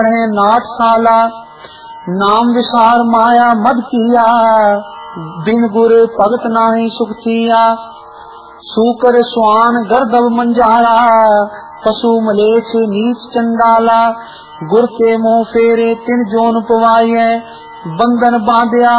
नाटशाला नाम विसार माया मद किया, बिन गुर भगत नाही सुख थिया। सूकर स्वान गर्दव मंजाला, पशु मलेच्छ नीच चंडाला। गुर के मोह फेरे तिन जोन पवाइए, बंधन बांध्या